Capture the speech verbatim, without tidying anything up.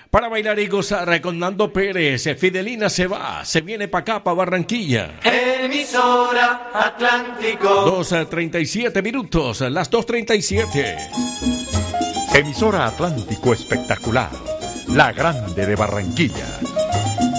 Para bailar y gozar con Nando Pérez, Fidelina se va, se viene pa' acá, pa' Barranquilla. Emisora Atlántico. dos treinta y siete minutos, las dos treinta y siete. Emisora Atlántico Espectacular, la grande de Barranquilla.